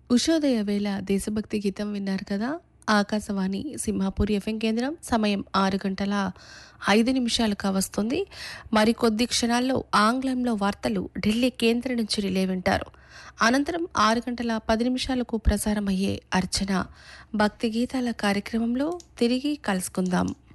ఉషోదయ వేళ దేశభక్తి గీతం విన్నారు కదా. ఆకాశవాణి సింహాపూర్ ఎఫ్ఎం కేంద్రం. సమయం 6:05 కావస్తుంది. మరికొద్ది క్షణాల్లో ఆంగ్లంలో వార్తలు ఢిల్లీ కేంద్రం నుంచి రిలే వింటారు. అనంతరం 6:10 ప్రసారమయ్యే అర్చన భక్తి గీతాల కార్యక్రమంలో తిరిగి కలుసుకుందాం.